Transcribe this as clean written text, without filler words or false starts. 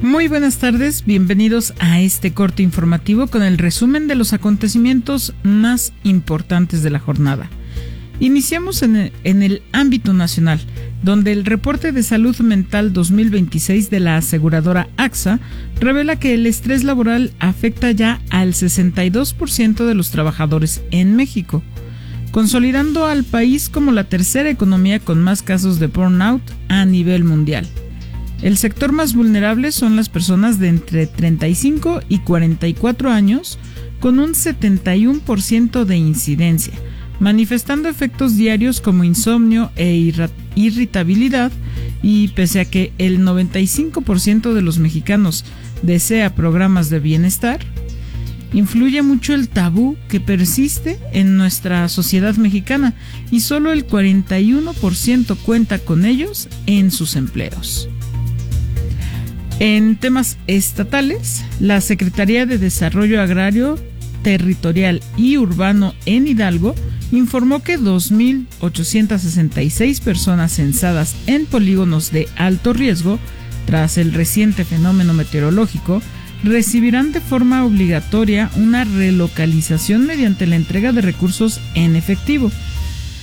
Muy buenas tardes, bienvenidos a este corte informativo con el resumen de los acontecimientos más importantes de la jornada. Iniciamos en el ámbito nacional, donde el reporte de salud mental 2026 de la aseguradora AXA revela que el estrés laboral afecta ya al 62% de los trabajadores en México, consolidando al país como la tercera economía con más casos de burnout a nivel mundial. El sector más vulnerable son las personas de entre 35 y 44 años, con un 71% de incidencia, manifestando efectos diarios como insomnio e irritabilidad, y pese a que el 95% de los mexicanos desea programas de bienestar, influye mucho el tabú que persiste en nuestra sociedad mexicana y solo el 41% cuenta con ellos en sus empleos. En temas estatales, la Secretaría de Desarrollo Agrario, Territorial y Urbano en Hidalgo informó que 2.866 personas censadas en polígonos de alto riesgo, tras el reciente fenómeno meteorológico, recibirán de forma obligatoria una relocalización mediante la entrega de recursos en efectivo,